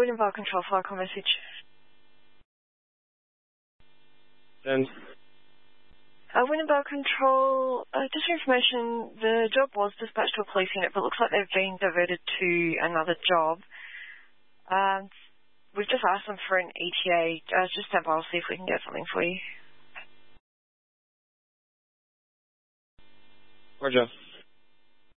William Bar Control, Flycom message. And? William Bar Control, just for information, the job was dispatched to a police unit, but it looks like they've been diverted to another job. We've just asked them for an ETA. Just stand by, I'll see if we can get something for you. Roger.